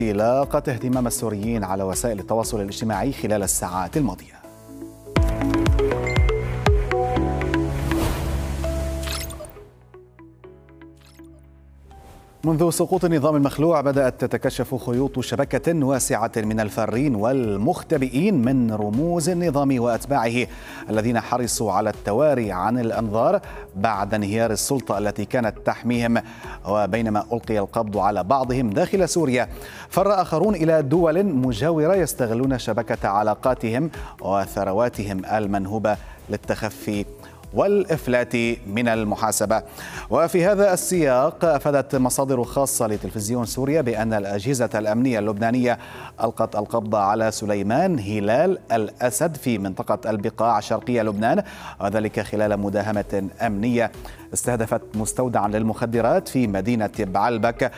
لاقت اهتمام السوريين على وسائل التواصل الاجتماعي خلال الساعات الماضية. منذ سقوط النظام المخلوع بدأت تتكشف خيوط شبكة واسعة من الفارين والمختبئين من رموز النظام وأتباعه الذين حرصوا على التواري عن الأنظار بعد انهيار السلطة التي كانت تحميهم. وبينما ألقي القبض على بعضهم داخل سوريا، فر آخرون إلى دول مجاورة يستغلون شبكة علاقاتهم وثرواتهم المنهوبة للتخفي والإفلات من المحاسبة. وفي هذا السياق أفادت مصادر خاصة لتلفزيون سوريا بأن الأجهزة الأمنية اللبنانية ألقت القبض على سليمان هلال الأسد في منطقة البقاع شرقية لبنان، وذلك خلال مداهمة أمنية مستودعا للمخدرات في مدينة بعلبك.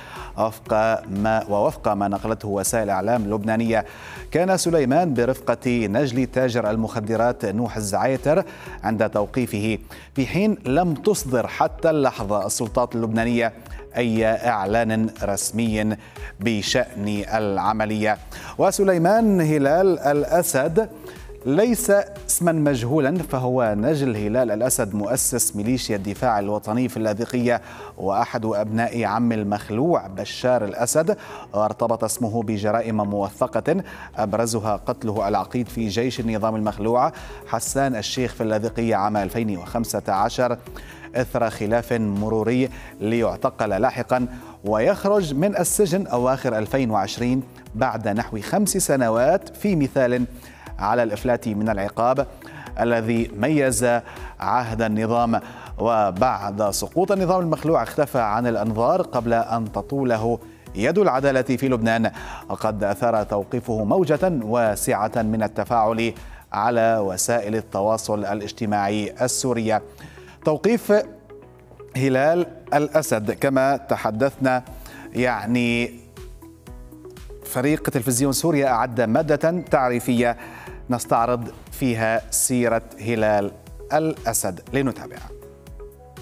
وفق ما نقلته وسائل إعلام لبنانية، كان سليمان برفقة نجل تاجر المخدرات نوح الزعيتر عند توقيفه، في حين لم تصدر حتى اللحظة السلطات اللبنانية أي إعلان رسمي بشأن العملية. وسليمان هلال الأسد ليس اسما مجهولا، فهو نجل هلال الأسد مؤسس ميليشيا الدفاع الوطني في اللاذقية وأحد أبناء عم المخلوع بشار الأسد، وارتبط اسمه بجرائم موثقة أبرزها قتله العقيد في جيش النظام المخلوع حسان الشيخ في اللاذقية عام 2015 إثر خلاف مروري ليعتقل لاحقا ويخرج من السجن أواخر 2020 بعد نحو 5 سنوات، في مثال على الإفلات من العقاب الذي ميز عهد النظام. وبعد سقوط النظام المخلوع اختفى عن الأنظار قبل أن تطوله يد العدالة في لبنان، وقد أثار توقيفه موجة واسعة من التفاعل على وسائل التواصل الاجتماعي السورية. توقيف هلال الأسد كما تحدثنا، فريق تلفزيون سوريا أعد مادة تعريفية نستعرض فيها سيرة هلال الأسد لنتابعها.